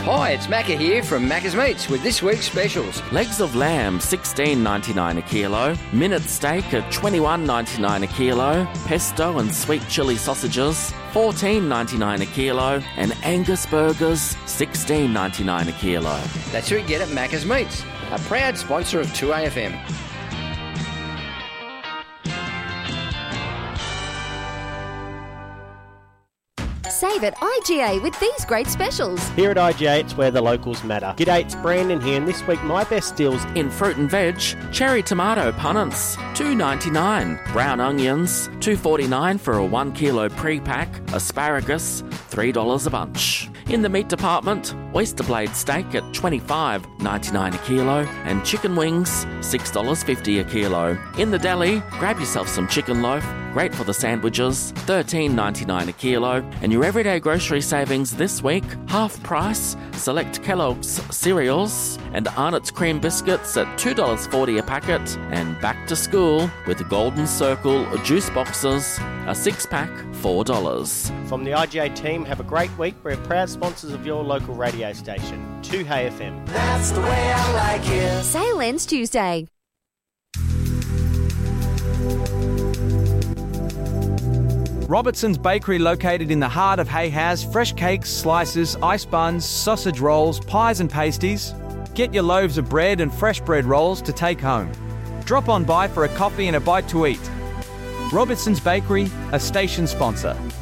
Hi, it's Macca here from Macca's Meats with this week's specials. Legs of lamb, $16.99 a kilo. Minute steak at $21.99 a kilo. Pesto and sweet chilli sausages, $14.99 a kilo. And Angus burgers, $16.99 a kilo. That's who you get at Macca's Meats, a proud sponsor of 2AFM. Save at IGA with these great specials. Here at IGA, it's where the locals matter. G'day, it's Brandon here, and this week my best deals in fruit and veg, cherry tomato punnets, $2.99. Brown onions, $2.49 for a 1 kilo pre-pack. Asparagus, $3 a bunch. In the meat department, oyster blade steak at $25.99 a kilo and chicken wings, $6.50 a kilo. In the deli, grab yourself some chicken loaf, great for the sandwiches, $13.99 a kilo. And your everyday grocery savings this week, half price, select Kellogg's cereals and Arnott's cream biscuits at $2.40 a packet. And back to school with Golden Circle juice boxes, a 6-pack, $4. From the IGA team, have a great week. We're proud sponsors of your local radio station, 2AFM. That's the way I like it. Sale ends Tuesday. Robertson's Bakery, located in the heart of Hay, has fresh cakes, slices, ice buns, sausage rolls, pies and pasties. Get your loaves of bread and fresh bread rolls to take home. Drop on by for a coffee and a bite to eat. Robertson's Bakery, a station sponsor.